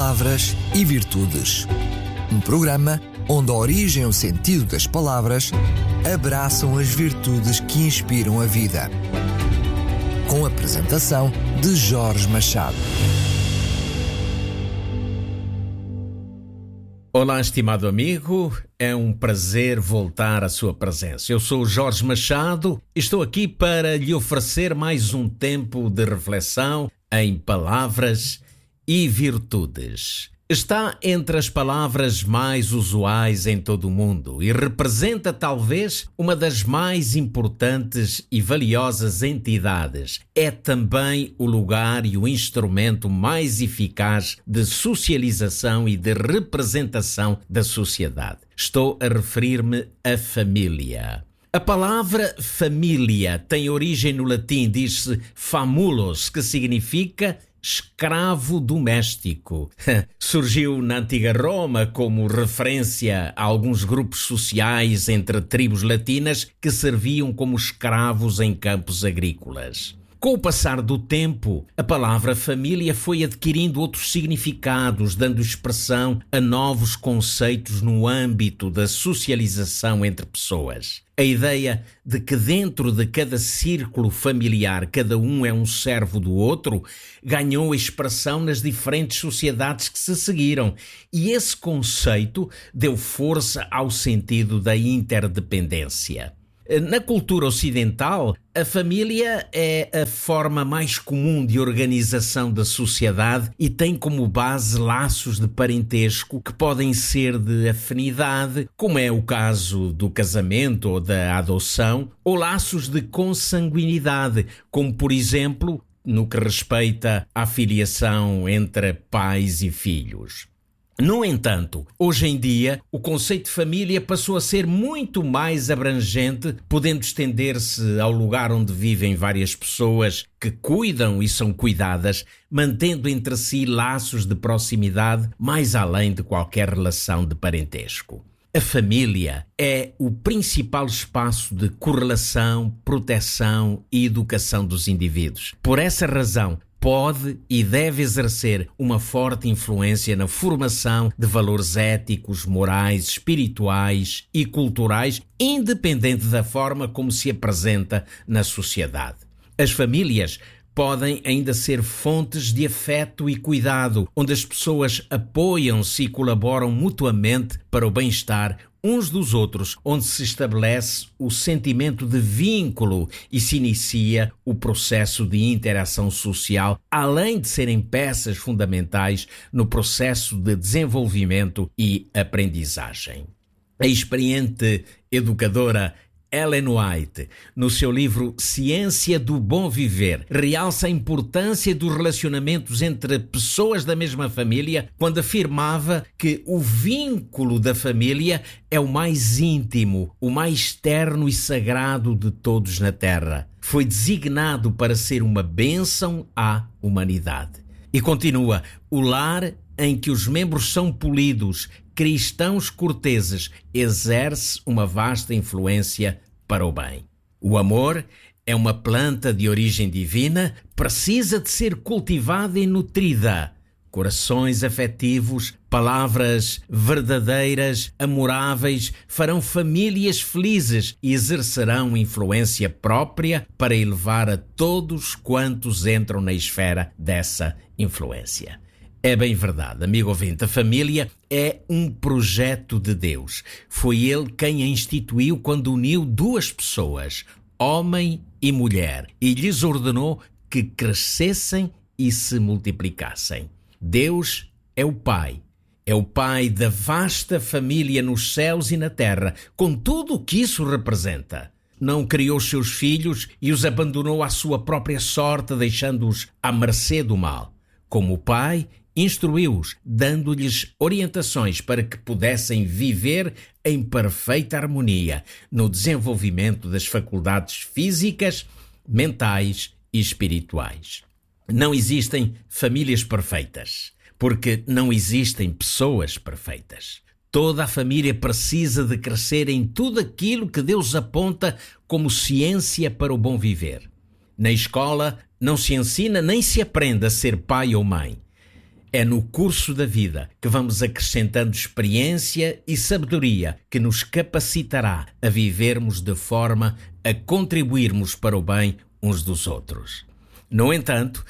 Palavras e Virtudes. Um programa onde a origem e o sentido das palavras abraçam as virtudes que inspiram a vida. Com a apresentação de Jorge Machado. Olá, estimado amigo, é um prazer voltar à sua presença. Eu sou o Jorge Machado e estou aqui para lhe oferecer mais um tempo de reflexão em palavras e virtudes. Está entre as palavras mais usuais em todo o mundo e representa talvez uma das mais importantes e valiosas entidades. É também o lugar e o instrumento mais eficaz de socialização e de representação da sociedade. Estou a referir-me à família. A palavra família tem origem no latim, diz-se famulos, que significa escravo doméstico. Surgiu na antiga Roma como referência a alguns grupos sociais entre tribos latinas que serviam como escravos em campos agrícolas. Com o passar do tempo, a palavra família foi adquirindo outros significados, dando expressão a novos conceitos no âmbito da socialização entre pessoas. A ideia de que dentro de cada círculo familiar cada um é um servo do outro ganhou expressão nas diferentes sociedades que se seguiram, e esse conceito deu força ao sentido da interdependência. Na cultura ocidental, a família é a forma mais comum de organização da sociedade e tem como base laços de parentesco que podem ser de afinidade, como é o caso do casamento ou da adoção, ou laços de consanguinidade, como por exemplo no que respeita à filiação entre pais e filhos. No entanto, hoje em dia, o conceito de família passou a ser muito mais abrangente, podendo estender-se ao lugar onde vivem várias pessoas que cuidam e são cuidadas, mantendo entre si laços de proximidade mais além de qualquer relação de parentesco. A família é o principal espaço de correlação, proteção e educação dos indivíduos. Por essa razão, pode e deve exercer uma forte influência na formação de valores éticos, morais, espirituais e culturais, independente da forma como se apresenta na sociedade. As famílias podem ainda ser fontes de afeto e cuidado, onde as pessoas apoiam-se e colaboram mutuamente para o bem-estar uns dos outros, onde se estabelece o sentimento de vínculo e se inicia o processo de interação social, além de serem peças fundamentais no processo de desenvolvimento e aprendizagem. A experiente educadora Ellen White, no seu livro Ciência do Bom Viver, realça a importância dos relacionamentos entre pessoas da mesma família quando afirmava que o vínculo da família é o mais íntimo, o mais terno e sagrado de todos na Terra. Foi designado para ser uma bênção à humanidade. E continua, o lar em que os membros são polidos, cristãos corteses, exerce uma vasta influência para o bem. O amor é uma planta de origem divina, precisa de ser cultivada e nutrida. Corações afetivos, palavras verdadeiras, amoráveis, farão famílias felizes e exercerão influência própria para elevar a todos quantos entram na esfera dessa influência. É bem verdade, amigo ouvinte, a família é um projeto de Deus. Foi Ele quem a instituiu quando uniu duas pessoas, homem e mulher, e lhes ordenou que crescessem e se multiplicassem. Deus é o Pai da vasta família nos céus e na terra, com tudo o que isso representa. Não criou os seus filhos e os abandonou à sua própria sorte, deixando-os à mercê do mal. Como Pai, instruiu-os, dando-lhes orientações para que pudessem viver em perfeita harmonia no desenvolvimento das faculdades físicas, mentais e espirituais. Não existem famílias perfeitas, porque não existem pessoas perfeitas. Toda a família precisa de crescer em tudo aquilo que Deus aponta como ciência para o bom viver. Na escola não se ensina nem se aprende a ser pai ou mãe. É no curso da vida que vamos acrescentando experiência e sabedoria que nos capacitará a vivermos de forma a contribuirmos para o bem uns dos outros. No entanto,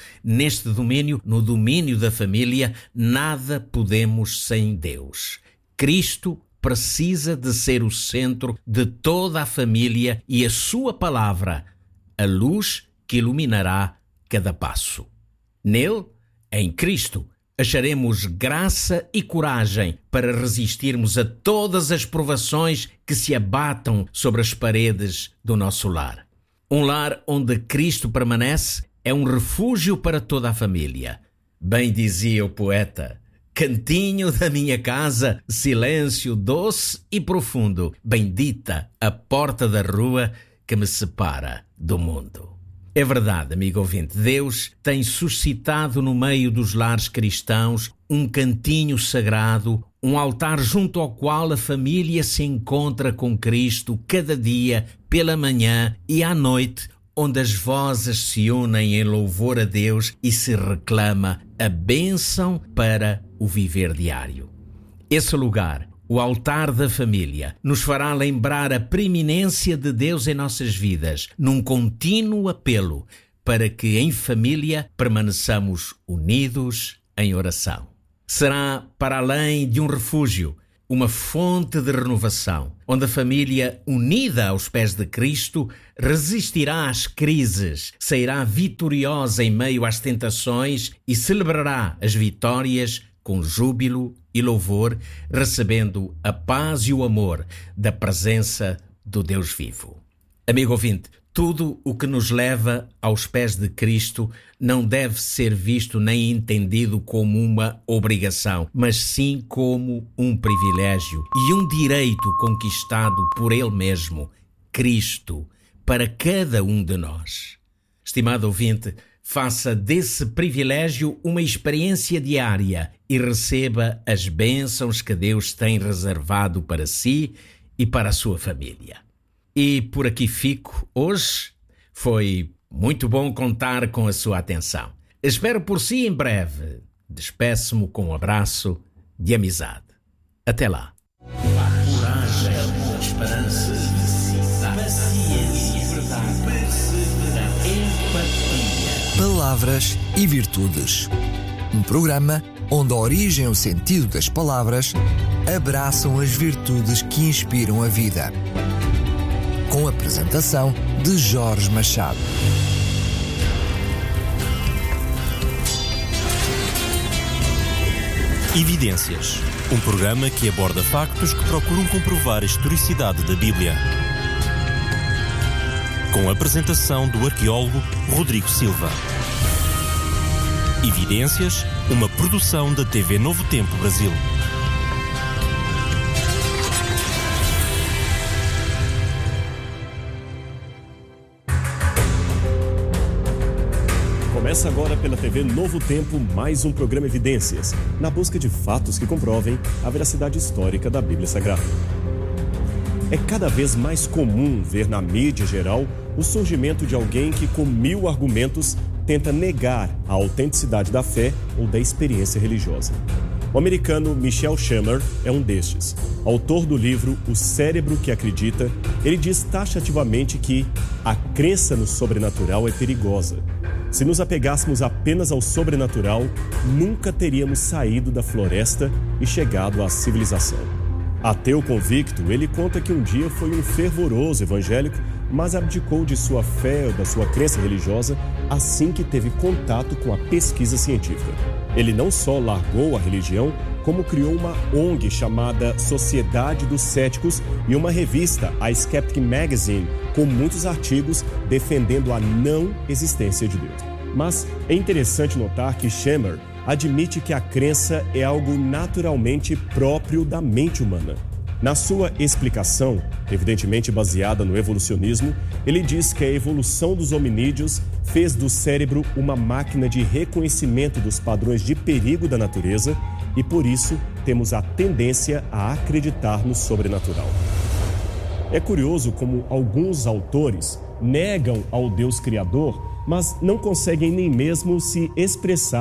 no domínio da família, nada podemos sem Deus. Cristo precisa de ser o centro de toda a família e a sua palavra, a luz que iluminará cada passo. Nele, em Cristo, acharemos graça e coragem para resistirmos a todas as provações que se abatam sobre as paredes do nosso lar. Um lar onde Cristo permanece é um refúgio para toda a família. Bem dizia o poeta: cantinho da minha casa, silêncio doce e profundo, bendita a porta da rua que me separa do mundo. É verdade, amigo ouvinte, Deus tem suscitado no meio dos lares cristãos um cantinho sagrado, um altar junto ao qual a família se encontra com Cristo cada dia, pela manhã e à noite, onde as vozes se unem em louvor a Deus e se reclama a bênção para o viver diário. Esse lugar, o altar da família, nos fará lembrar a preeminência de Deus em nossas vidas, num contínuo apelo para que em família permaneçamos unidos em oração. Será, para além de um refúgio, uma fonte de renovação, onde a família, unida aos pés de Cristo, resistirá às crises, sairá vitoriosa em meio às tentações e celebrará as vitórias com júbilo e louvor, recebendo a paz e o amor da presença do Deus vivo. Amigo ouvinte, tudo o que nos leva aos pés de Cristo não deve ser visto nem entendido como uma obrigação, mas sim como um privilégio e um direito conquistado por Ele mesmo, Cristo, para cada um de nós. Estimado ouvinte, faça desse privilégio uma experiência diária e receba as bênçãos que Deus tem reservado para si e para a sua família. E por aqui fico hoje. Foi muito bom contar com a sua atenção. Espero por si em breve. Despeço-me com um abraço de amizade. Até lá. Coragem, esperança, paciência, perseverança, empatia. Palavras e Virtudes. Um programa onde a origem e o sentido das palavras abraçam as virtudes que inspiram a vida. Com a apresentação de Jorge Machado. Evidências, um programa que aborda factos que procuram comprovar a historicidade da Bíblia. Com a apresentação do arqueólogo Rodrigo Silva. Evidências, uma produção da TV Novo Tempo Brasil. Começa agora pela TV Novo Tempo mais um programa Evidências, na busca de fatos que comprovem a veracidade histórica da Bíblia Sagrada. É cada vez mais comum ver na mídia geral o surgimento de alguém que, com 1000 argumentos, tenta negar a autenticidade da fé ou da experiência religiosa. O americano Michel Shammer é um destes. Autor do livro O Cérebro que Acredita, ele diz taxativamente que a crença no sobrenatural é perigosa. Se nos apegássemos apenas ao sobrenatural, nunca teríamos saído da floresta e chegado à civilização. Ateu convicto, ele conta que um dia foi um fervoroso evangélico, mas abdicou de sua fé ou da sua crença religiosa assim que teve contato com a pesquisa científica. Ele não só largou a religião, como criou uma ONG chamada Sociedade dos Céticos e uma revista, a Skeptic Magazine, com muitos artigos defendendo a não existência de Deus. Mas é interessante notar que Shammer admite que a crença é algo naturalmente próprio da mente humana. Na sua explicação, evidentemente baseada no evolucionismo, ele diz que a evolução dos hominídeos fez do cérebro uma máquina de reconhecimento dos padrões de perigo da natureza e, por isso, temos a tendência a acreditar no sobrenatural. É curioso como alguns autores negam ao Deus Criador, mas não conseguem nem mesmo se expressar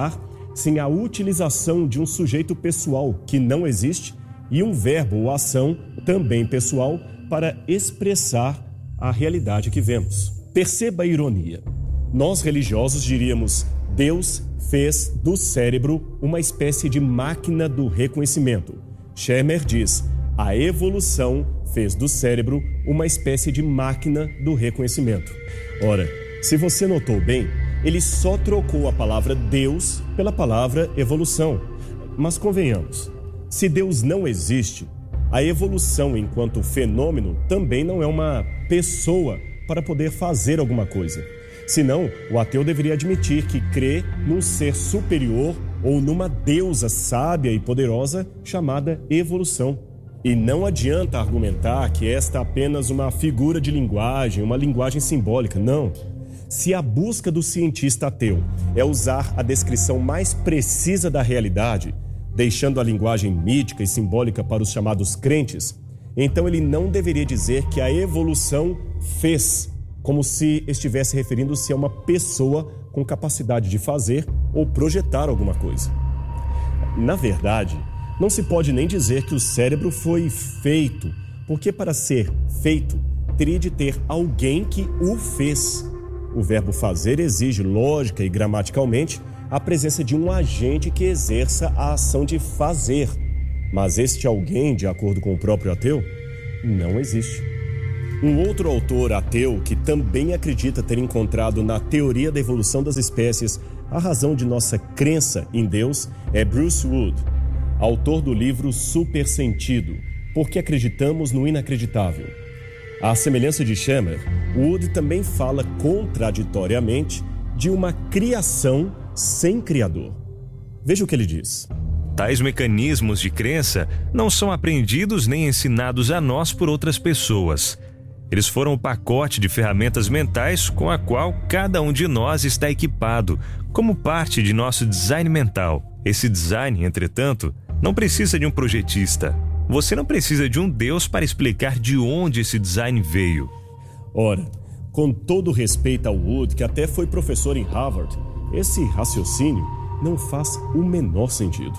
sem a utilização de um sujeito pessoal que não existe e um verbo ou ação também pessoal para expressar a realidade que vemos. Perceba a ironia. Nós religiosos diríamos: Deus fez do cérebro uma espécie de máquina do reconhecimento. Schermer diz: a evolução fez do cérebro uma espécie de máquina do reconhecimento. Ora, se você notou bem, ele só trocou a palavra Deus pela palavra evolução. Mas convenhamos, se Deus não existe, a evolução enquanto fenômeno também não é uma pessoa para poder fazer alguma coisa. Senão, o ateu deveria admitir que crê num ser superior ou numa deusa sábia e poderosa chamada evolução. E não adianta argumentar que esta é apenas uma figura de linguagem, uma linguagem simbólica. Não. Se a busca do cientista ateu é usar a descrição mais precisa da realidade, deixando a linguagem mítica e simbólica para os chamados crentes, então ele não deveria dizer que a evolução fez, como se estivesse referindo-se a uma pessoa com capacidade de fazer ou projetar alguma coisa. Na verdade, não se pode nem dizer que o cérebro foi feito, porque para ser feito, teria de ter alguém que o fez. O verbo fazer exige, lógica e gramaticalmente, a presença de um agente que exerça a ação de fazer. Mas este alguém, de acordo com o próprio ateu, não existe. Um outro autor ateu que também acredita ter encontrado na teoria da evolução das espécies a razão de nossa crença em Deus é Bruce Wood, autor do livro Supersentido, Porque Acreditamos no Inacreditável. À semelhança de Schermer, Wood também fala contraditoriamente de uma criação sem criador. Veja o que ele diz. Tais mecanismos de crença não são aprendidos nem ensinados a nós por outras pessoas. Eles foram o pacote de ferramentas mentais com a qual cada um de nós está equipado, como parte de nosso design mental. Esse design, entretanto, não precisa de um projetista. Você não precisa de um Deus para explicar de onde esse design veio. Ora, com todo respeito ao Wood, que até foi professor em Harvard, esse raciocínio não faz o menor sentido.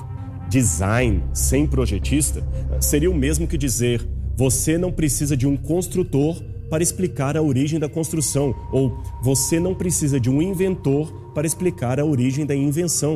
Design sem projetista seria o mesmo que dizer: você não precisa de um construtor para explicar a origem da construção, ou você não precisa de um inventor para explicar a origem da invenção.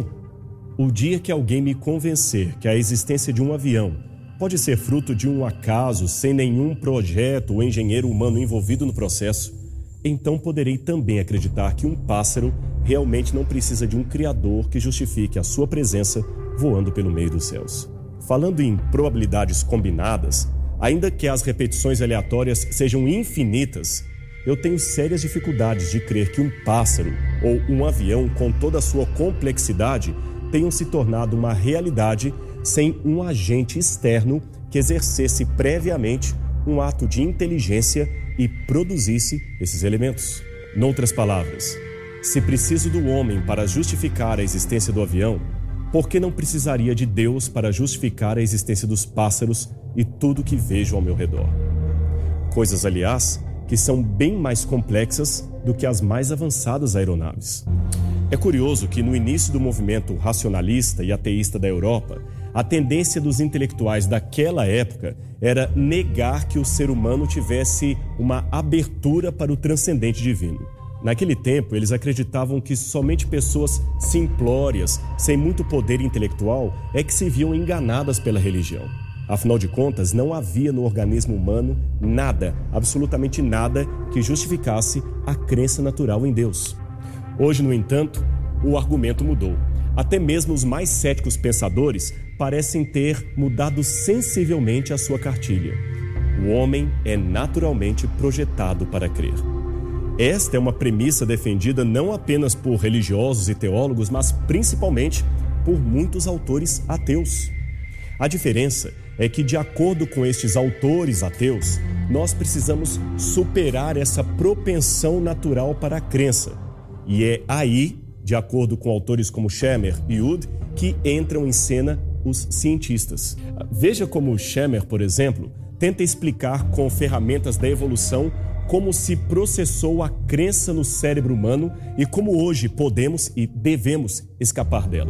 O dia que alguém me convencer que a existência de um avião pode ser fruto de um acaso, sem nenhum projeto ou engenheiro humano envolvido no processo, então poderei também acreditar que um pássaro realmente não precisa de um criador que justifique a sua presença voando pelo meio dos céus. Falando em probabilidades combinadas, ainda que as repetições aleatórias sejam infinitas, eu tenho sérias dificuldades de crer que um pássaro ou um avião, com toda a sua complexidade, tenham se tornado uma realidade sem um agente externo que exercesse previamente um ato de inteligência e produzisse esses elementos. Noutras palavras, se preciso do homem para justificar a existência do avião, por que não precisaria de Deus para justificar a existência dos pássaros e tudo que vejo ao meu redor? Coisas, aliás, que são bem mais complexas do que as mais avançadas aeronaves. É curioso que no início do movimento racionalista e ateísta da Europa, a tendência dos intelectuais daquela época era negar que o ser humano tivesse uma abertura para o transcendente divino. Naquele tempo, eles acreditavam que somente pessoas simplórias, sem muito poder intelectual, é que se viam enganadas pela religião. Afinal de contas, não havia no organismo humano nada, absolutamente nada, que justificasse a crença natural em Deus. Hoje, no entanto, o argumento mudou. Até mesmo os mais céticos pensadores parecem ter mudado sensivelmente a sua cartilha. O homem é naturalmente projetado para crer. Esta é uma premissa defendida não apenas por religiosos e teólogos, mas principalmente por muitos autores ateus. A diferença é que, de acordo com estes autores ateus, nós precisamos superar essa propensão natural para a crença. E é aí, de acordo com autores como Schermer e Wood, que entram em cena os cientistas. Veja como Schermer, por exemplo, tenta explicar com ferramentas da evolução como se processou a crença no cérebro humano e como hoje podemos e devemos escapar dela.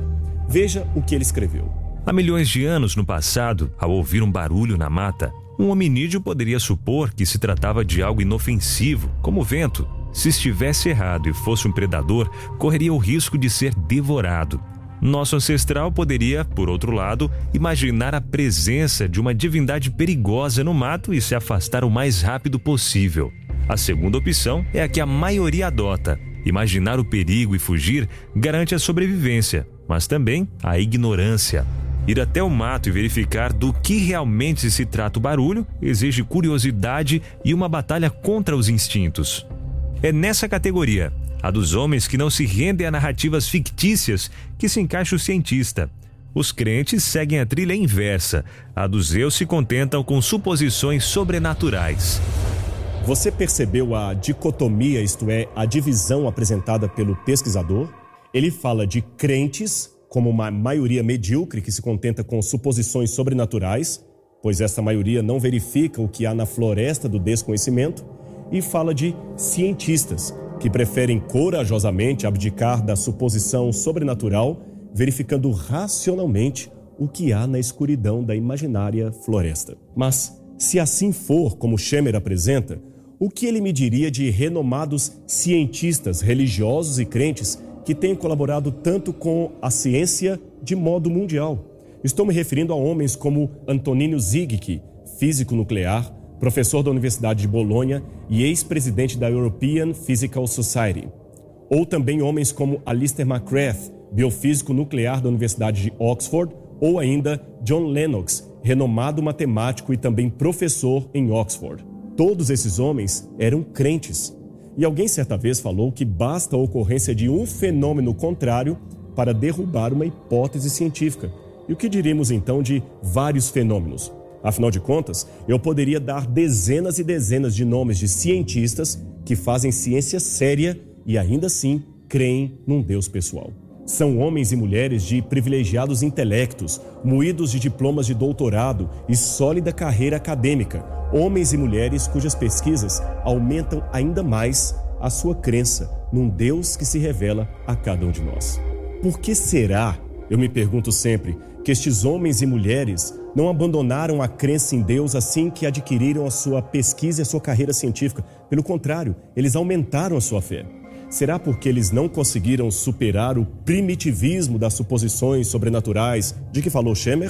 Veja o que ele escreveu. Há milhões de anos no passado, ao ouvir um barulho na mata, um hominídeo poderia supor que se tratava de algo inofensivo, como o vento. Se estivesse errado e fosse um predador, correria o risco de ser devorado. Nosso ancestral poderia, por outro lado, imaginar a presença de uma divindade perigosa no mato e se afastar o mais rápido possível. A segunda opção é a que a maioria adota. Imaginar o perigo e fugir garante a sobrevivência, mas também a ignorância. Ir até o mato e verificar do que realmente se trata o barulho exige curiosidade e uma batalha contra os instintos. É nessa categoria, a dos homens que não se rendem a narrativas fictícias, que se encaixa o cientista. Os crentes seguem a trilha inversa. A dos eu se contentam com suposições sobrenaturais. Você percebeu a dicotomia, isto é, a divisão apresentada pelo pesquisador? Ele fala de crentes como uma maioria medíocre que se contenta com suposições sobrenaturais, pois essa maioria não verifica o que há na floresta do desconhecimento, e fala de cientistas que preferem corajosamente abdicar da suposição sobrenatural, verificando racionalmente o que há na escuridão da imaginária floresta. Mas, se assim for, como Schemer apresenta, o que ele me diria de renomados cientistas religiosos e crentes que têm colaborado tanto com a ciência de modo mundial? Estou me referindo a homens como Antonino Zigic, físico nuclear, professor da Universidade de Bolonha e ex-presidente da European Physical Society. Ou também homens como Alistair McGrath, biofísico nuclear da Universidade de Oxford, ou ainda John Lennox, renomado matemático e também professor em Oxford. Todos esses homens eram crentes. E alguém certa vez falou que basta a ocorrência de um fenômeno contrário para derrubar uma hipótese científica. E o que diríamos então de vários fenômenos? Afinal de contas, eu poderia dar dezenas e dezenas de nomes de cientistas que fazem ciência séria e ainda assim creem num Deus pessoal. São homens e mulheres de privilegiados intelectos, moídos de diplomas de doutorado e sólida carreira acadêmica. Homens e mulheres cujas pesquisas aumentam ainda mais a sua crença num Deus que se revela a cada um de nós. Por que será, eu me pergunto sempre, que estes homens e mulheres não abandonaram a crença em Deus assim que adquiriram a sua pesquisa e a sua carreira científica? Pelo contrário, eles aumentaram a sua fé. Será porque eles não conseguiram superar o primitivismo das suposições sobrenaturais de que falou Schemer?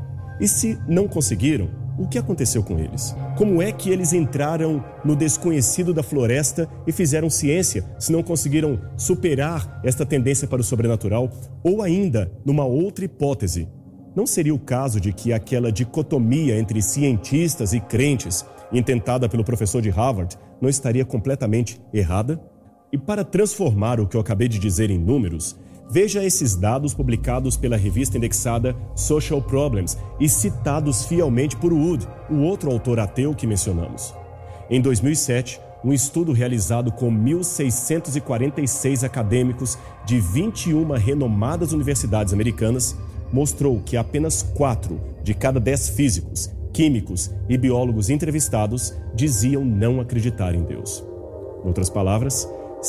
E se não conseguiram, o que aconteceu com eles? Como é que eles entraram no desconhecido da floresta e fizeram ciência, se não conseguiram superar esta tendência para o sobrenatural? Ou ainda, numa outra hipótese, não seria o caso de que aquela dicotomia entre cientistas e crentes, intentada pelo professor de Harvard, não estaria completamente errada? E para transformar o que eu acabei de dizer em números, veja esses dados publicados pela revista indexada Social Problems e citados fielmente por Wood, o outro autor ateu que mencionamos. Em 2007, um estudo realizado com 1.646 acadêmicos de 21 renomadas universidades americanas mostrou que apenas 4 de cada 10 físicos, químicos e biólogos entrevistados diziam não acreditar em Deus. Em outras palavras,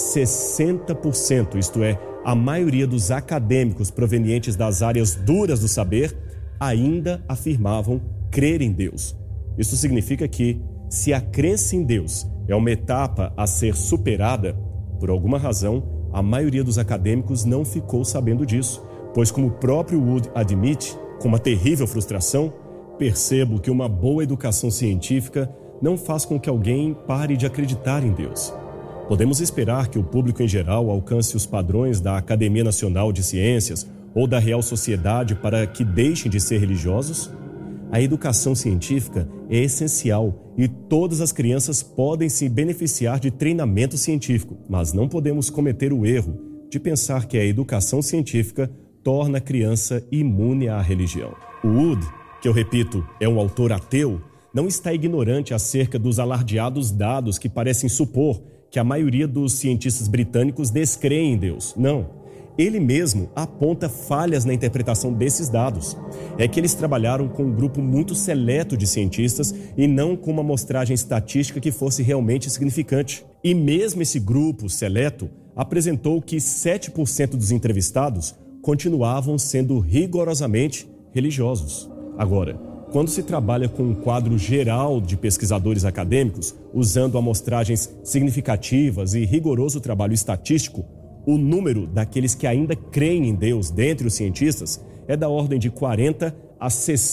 60%, isto é, a maioria dos acadêmicos provenientes das áreas duras do saber, ainda afirmavam crer em Deus. Isso significa que, se a crença em Deus é uma etapa a ser superada, por alguma razão, a maioria dos acadêmicos não ficou sabendo disso, pois, como o próprio Wood admite, com uma terrível frustração, percebo que uma boa educação científica não faz com que alguém pare de acreditar em Deus. Podemos esperar que o público em geral alcance os padrões da Academia Nacional de Ciências ou da Real Sociedade para que deixem de ser religiosos? A educação científica é essencial e todas as crianças podem se beneficiar de treinamento científico, mas não podemos cometer o erro de pensar que a educação científica torna a criança imune à religião. O Wood, que eu repito, é um autor ateu, não está ignorante acerca dos alardeados dados que parecem supor que a maioria dos cientistas britânicos descreem em Deus. Não. Ele mesmo aponta falhas na interpretação desses dados. É que eles trabalharam com um grupo muito seleto de cientistas e não com uma amostragem estatística que fosse realmente significante. E mesmo esse grupo seleto apresentou que 7% dos entrevistados continuavam sendo rigorosamente religiosos. Agora, quando se trabalha com um quadro geral de pesquisadores acadêmicos, usando amostragens significativas e rigoroso trabalho estatístico, o número daqueles que ainda creem em Deus dentre os cientistas é da ordem de 40% a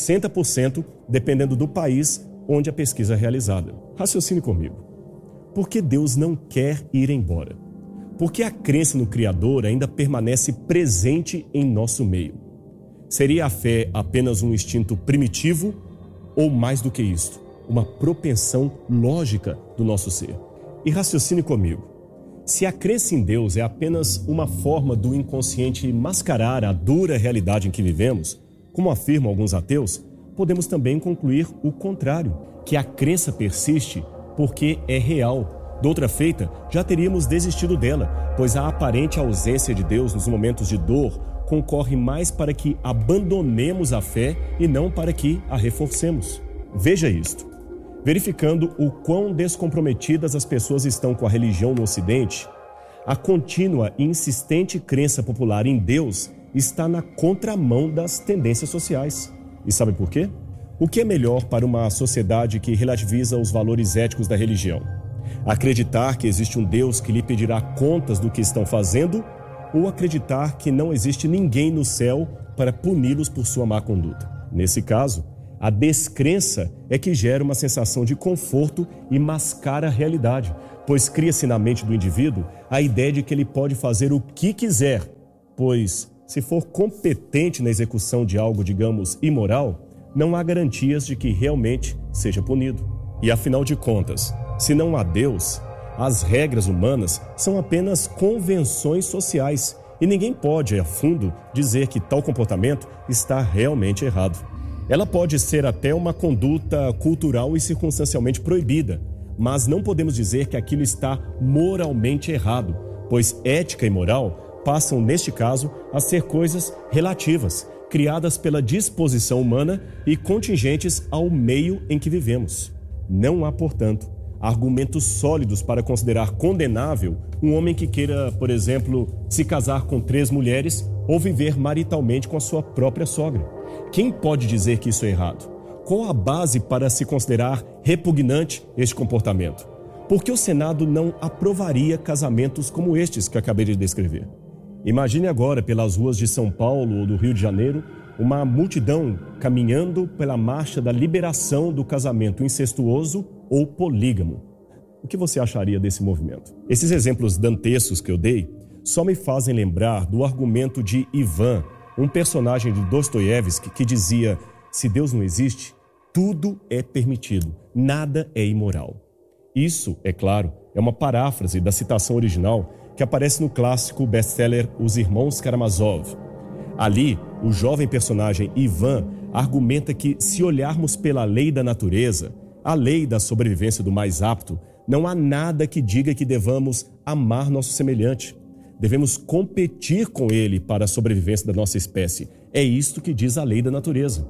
60%, dependendo do país onde a pesquisa é realizada. Raciocine comigo. Por que Deus não quer ir embora? Por que a crença no Criador ainda permanece presente em nosso meio? Seria a fé apenas um instinto primitivo ou, mais do que isto, uma propensão lógica do nosso ser? E raciocine comigo. Se a crença em Deus é apenas uma forma do inconsciente mascarar a dura realidade em que vivemos, como afirmam alguns ateus, podemos também concluir o contrário, que a crença persiste porque é real. Doutra feita, já teríamos desistido dela, pois a aparente ausência de Deus nos momentos de dor concorre mais para que abandonemos a fé e não para que a reforcemos. Veja isto. Verificando o quão descomprometidas as pessoas estão com a religião no Ocidente, a contínua e insistente crença popular em Deus está na contramão das tendências sociais. E sabe por quê? O que é melhor para uma sociedade que relativiza os valores éticos da religião? Acreditar que existe um Deus que lhe pedirá contas do que estão fazendo ou acreditar que não existe ninguém no céu para puni-los por sua má conduta? Nesse caso, a descrença é que gera uma sensação de conforto e mascara a realidade, pois cria-se na mente do indivíduo a ideia de que ele pode fazer o que quiser, pois, se for competente na execução de algo, digamos, imoral, não há garantias de que realmente seja punido. E afinal de contas, se não há Deus, as regras humanas são apenas convenções sociais e ninguém pode, a fundo, dizer que tal comportamento está realmente errado. Ela pode ser até uma conduta cultural e circunstancialmente proibida, mas não podemos dizer que aquilo está moralmente errado, pois ética e moral passam, neste caso, a ser coisas relativas, criadas pela disposição humana e contingentes ao meio em que vivemos. Não há, portanto, argumentos sólidos para considerar condenável um homem que queira, por exemplo, se casar com 3 mulheres ou viver maritalmente com a sua própria sogra. Quem pode dizer que isso é errado? Qual a base para se considerar repugnante este comportamento? Por que o Senado não aprovaria casamentos como estes que acabei de descrever? Imagine agora, pelas ruas de São Paulo ou do Rio de Janeiro, uma multidão caminhando pela marcha da liberação do casamento incestuoso ou polígamo. O que você acharia desse movimento? Esses exemplos dantescos que eu dei só me fazem lembrar do argumento de Ivan, um personagem de Dostoiévski que dizia: se Deus não existe, tudo é permitido, nada é imoral. Isso, é claro, é uma paráfrase da citação original que aparece no clássico best-seller Os Irmãos Karamazov. Ali, o jovem personagem Ivan argumenta que, se olharmos pela lei da natureza, a lei da sobrevivência do mais apto, não há nada que diga que devamos amar nosso semelhante. Devemos competir com ele para a sobrevivência da nossa espécie. É isto que diz a lei da natureza.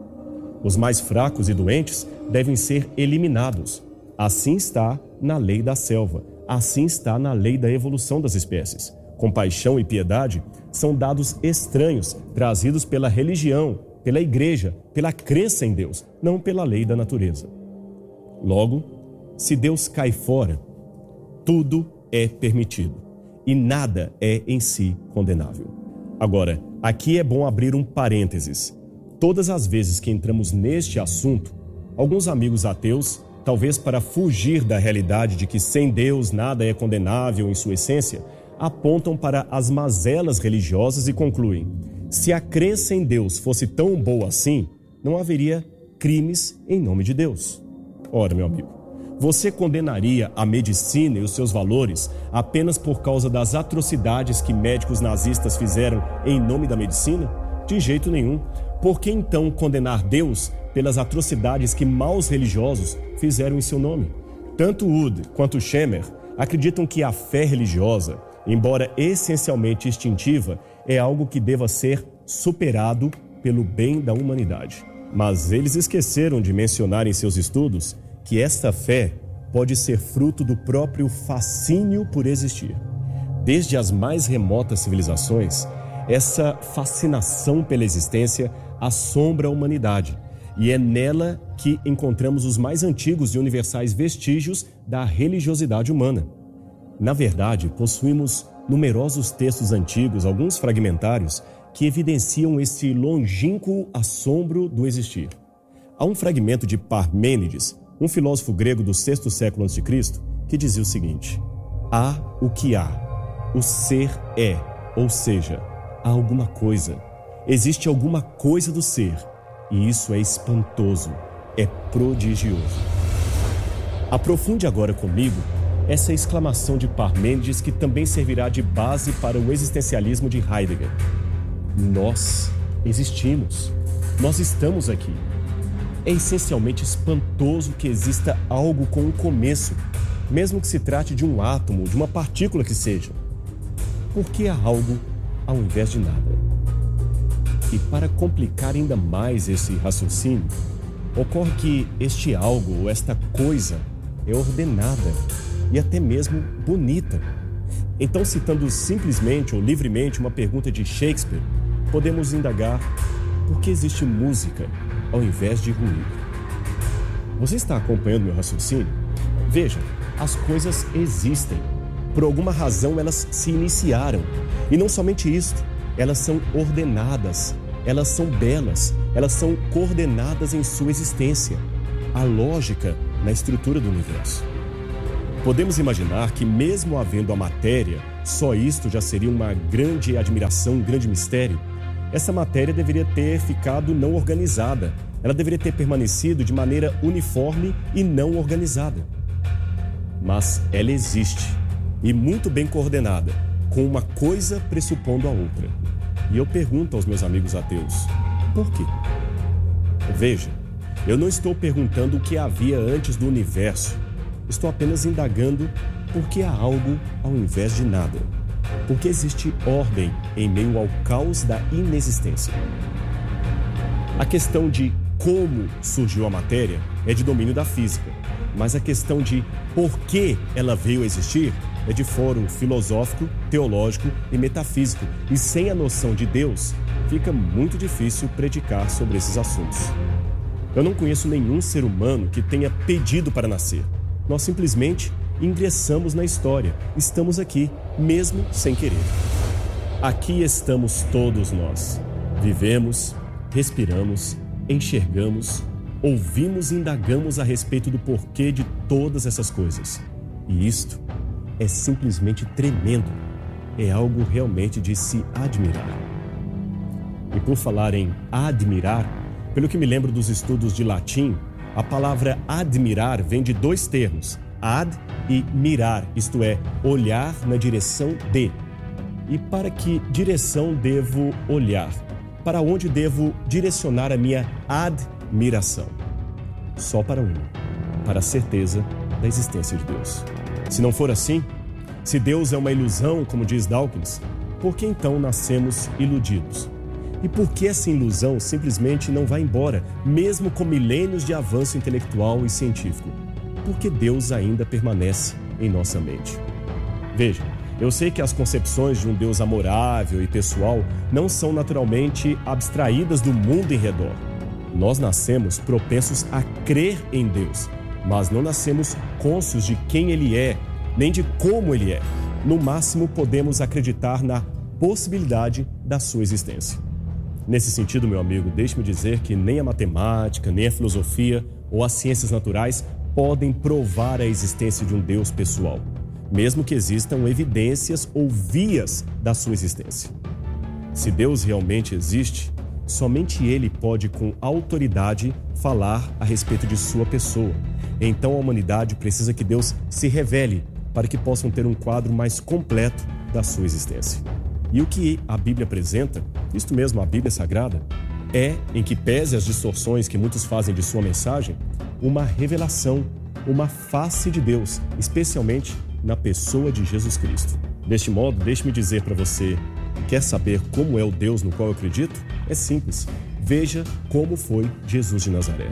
Os mais fracos e doentes devem ser eliminados. Assim está na lei da selva. Assim está na lei da evolução das espécies. Compaixão e piedade são dados estranhos, trazidos pela religião, pela igreja, pela crença em Deus, não pela lei da natureza. Logo, se Deus cai fora, tudo é permitido e nada é em si condenável. Agora, aqui é bom abrir um parênteses. Todas as vezes que entramos neste assunto, alguns amigos ateus, talvez para fugir da realidade de que sem Deus nada é condenável em sua essência, apontam para as mazelas religiosas e concluem: se a crença em Deus fosse tão boa assim, não haveria crimes em nome de Deus. Ora, meu amigo, você condenaria a medicina e os seus valores apenas por causa das atrocidades que médicos nazistas fizeram em nome da medicina? De jeito nenhum. Por que então condenar Deus pelas atrocidades que maus religiosos fizeram em seu nome? Tanto Wood quanto Schemer acreditam que a fé religiosa, embora essencialmente instintiva, é algo que deva ser superado pelo bem da humanidade. Mas eles esqueceram de mencionar em seus estudos que esta fé pode ser fruto do próprio fascínio por existir. Desde as mais remotas civilizações, Essa fascinação pela existência assombra a humanidade e é nela que encontramos os mais antigos e universais vestígios da religiosidade humana. Na verdade, possuímos numerosos textos antigos, alguns fragmentários, que evidenciam esse longínquo assombro do existir. Há um fragmento de Parmênides, um filósofo grego do sexto século a.C., que dizia o seguinte: há o que há, o ser é, ou seja, há alguma coisa, existe alguma coisa do ser, e isso é espantoso, é prodigioso. Aprofunde agora comigo essa exclamação de Parmênides, que também servirá de base para o existencialismo de Heidegger. Nós existimos, nós estamos aqui. É essencialmente espantoso que exista algo com um começo, mesmo que se trate de um átomo, de uma partícula que seja. Por que há algo ao invés de nada? E para complicar ainda mais esse raciocínio, ocorre que este algo ou esta coisa é ordenada e até mesmo bonita. Então, citando simplesmente ou livremente uma pergunta de Shakespeare, podemos indagar por que existe música ao invés de ruído. Você está acompanhando meu raciocínio? Veja, as coisas existem. Por alguma razão elas se iniciaram. E não somente isso, elas são ordenadas, elas são belas, elas são coordenadas em sua existência. A lógica na estrutura do universo. Podemos imaginar que, mesmo havendo a matéria, só isto já seria uma grande admiração, um grande mistério. Essa matéria deveria ter ficado não organizada. Ela deveria ter permanecido de maneira uniforme e não organizada. Mas ela existe, e muito bem coordenada, com uma coisa pressupondo a outra. E eu pergunto aos meus amigos ateus, por quê? Veja, eu não estou perguntando o que havia antes do universo. Estou apenas indagando por que há algo ao invés de nada. Porque existe ordem em meio ao caos da inexistência. A questão de como surgiu a matéria é de domínio da física, mas a questão de por que ela veio a existir é de fórum filosófico, teológico e metafísico, e sem a noção de Deus, fica muito difícil predicar sobre esses assuntos. Eu não conheço nenhum ser humano que tenha pedido para nascer. Nós simplesmente ingressamos na história, estamos aqui, mesmo sem querer. Aqui estamos todos nós. Vivemos, respiramos, enxergamos, ouvimos e indagamos a respeito do porquê de todas essas coisas. E isto é simplesmente tremendo. É algo realmente de se admirar. E por falar em admirar, pelo que me lembro dos estudos de latim, a palavra admirar vem de dois termos, ad e mirar, isto é, olhar na direção de. E para que direção devo olhar? Para onde devo direcionar a minha admiração? Só para uma, para a certeza da existência de Deus. Se não for assim, se Deus é uma ilusão, como diz Dawkins, por que então nascemos iludidos? E por que essa ilusão simplesmente não vai embora, mesmo com milênios de avanço intelectual e científico? Porque Deus ainda permanece em nossa mente. Veja, eu sei que as concepções de um Deus amorável e pessoal não são naturalmente abstraídas do mundo em redor. Nós nascemos propensos a crer em Deus, mas não nascemos cônscios de quem Ele é, nem de como Ele é. No máximo, podemos acreditar na possibilidade da sua existência. Nesse sentido, meu amigo, deixe-me dizer que nem a matemática, nem a filosofia ou as ciências naturais podem provar a existência de um Deus pessoal, mesmo que existam evidências ou vias da sua existência. Se Deus realmente existe, somente Ele pode, com autoridade, falar a respeito de sua pessoa. Então a humanidade precisa que Deus se revele para que possam ter um quadro mais completo da sua existência. E o que a Bíblia apresenta, isto mesmo, a Bíblia Sagrada, é, em que pese as distorções que muitos fazem de sua mensagem, uma revelação, uma face de Deus, especialmente na pessoa de Jesus Cristo. Deste modo, deixe-me dizer para você, quer saber como é o Deus no qual eu acredito? É simples, veja como foi Jesus de Nazaré.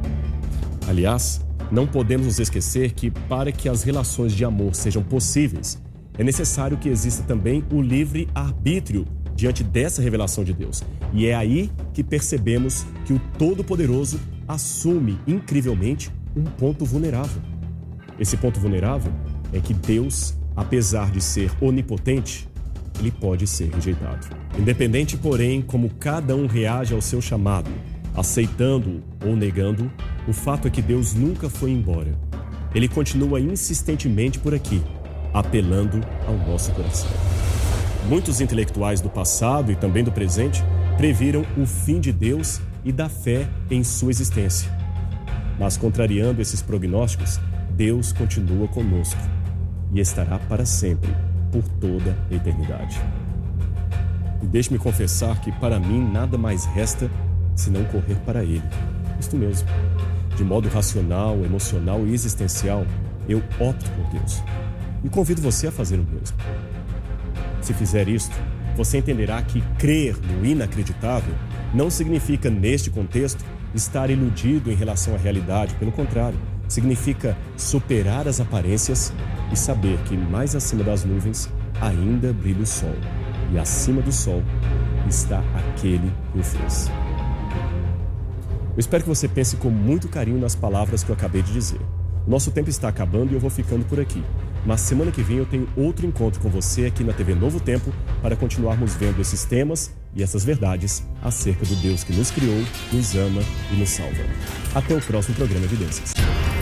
Aliás, não podemos nos esquecer que, para que as relações de amor sejam possíveis, é necessário que exista também o livre-arbítrio diante dessa revelação de Deus. E é aí que percebemos que o Todo-Poderoso assume incrivelmente um ponto vulnerável. Esse ponto vulnerável é que Deus, apesar de ser onipotente, ele pode ser rejeitado. Independente, porém, como cada um reage ao seu chamado, aceitando-o ou negando, o fato é que Deus nunca foi embora. Ele continua insistentemente por aqui, apelando ao nosso coração. Muitos intelectuais do passado e também do presente previram o fim de Deus e da fé em sua existência. Mas, contrariando esses prognósticos, Deus continua conosco e estará para sempre, por toda a eternidade. E deixe-me confessar que para mim nada mais resta senão correr para Ele. Isto mesmo. De modo racional, emocional e existencial, eu opto por Deus. E convido você a fazer o mesmo. Se fizer isto, você entenderá que crer no inacreditável não significa, neste contexto, estar iludido em relação à realidade. Pelo contrário, significa superar as aparências e saber que mais acima das nuvens ainda brilha o sol. E acima do sol está aquele que o fez. Eu espero que você pense com muito carinho nas palavras que eu acabei de dizer. Nosso tempo está acabando e eu vou ficando por aqui. Mas semana que vem eu tenho outro encontro com você aqui na TV Novo Tempo para continuarmos vendo esses temas e essas verdades acerca do Deus que nos criou, nos ama e nos salva. Até o próximo programa Evidências.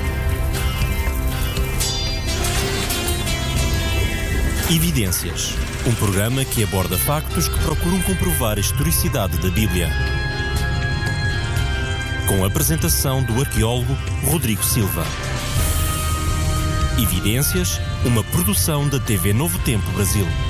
Evidências, um programa que aborda factos que procuram comprovar a historicidade da Bíblia. Com a apresentação do arqueólogo Rodrigo Silva. Evidências, uma produção da TV Novo Tempo Brasil.